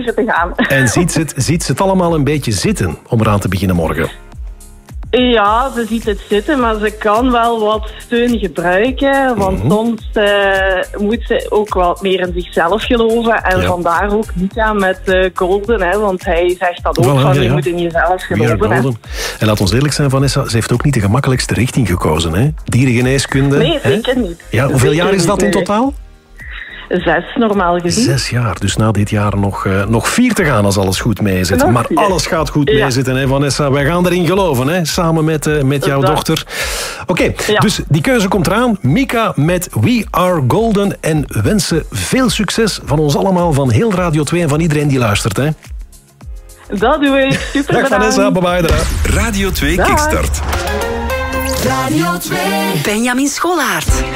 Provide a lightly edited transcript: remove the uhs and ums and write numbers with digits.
durven te gaan. En ziet ze het allemaal een beetje zitten om eraan te beginnen morgen? Ja, ze ziet het zitten, maar ze kan wel wat steun gebruiken. Want soms moet ze ook wat meer in zichzelf geloven. En vandaar ook Mika met Golden. Hè, want hij zegt dat ook, je moet in jezelf geloven. Hè. En laat ons eerlijk zijn, Vanessa, ze heeft ook niet de gemakkelijkste richting gekozen. Hè? Dierengeneeskunde. Nee, zeker niet. Ja, hoeveel jaar is dat in totaal? 6, normaal gezien. 6 jaar, dus na dit jaar nog 4 te gaan als alles goed meezit. Maar alles gaat goed meezitten, hè, Vanessa. Wij gaan erin geloven, hè, samen met jouw dochter. Oké, dus die keuze komt eraan. Mika met We Are Golden. En wensen veel succes van ons allemaal, van heel Radio 2 en van iedereen die luistert. Hè. Dat doe ik. Super bedankt. Dag Vanessa, bye-bye. Radio 2 Kickstart. Radio 2. Benjamin Schollaert.